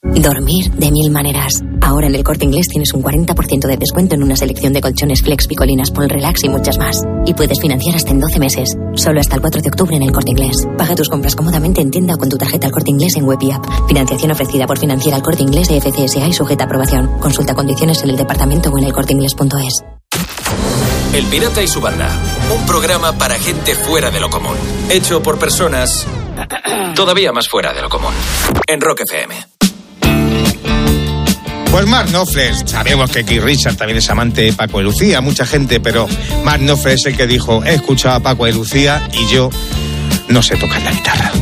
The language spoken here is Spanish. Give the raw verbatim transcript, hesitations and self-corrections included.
Dormir de mil maneras. Ahora en el Corte Inglés tienes un cuarenta por ciento de descuento en una selección de colchones Flex, Picolinas, Paul Relax y muchas más. Y puedes financiar hasta en doce meses. Solo hasta el cuatro de octubre en el Corte Inglés. Paga tus compras cómodamente en tienda o con tu tarjeta El Corte Inglés en web y app. Financiación ofrecida por Financiera El Corte Inglés de F C S A y sujeta a aprobación. Consulta condiciones en el departamento o en el corte inglés punto es. El Pirata y su banda. Un programa para gente fuera de lo común. Hecho por personas todavía más fuera de lo común. En Rock F M. Pues Mark Knopfler, sabemos que Keith Richards también es amante de Paco de Lucía, mucha gente, pero Mark Knopfler es el que dijo, he escuchado a Paco de Lucía y yo no sé tocar la guitarra.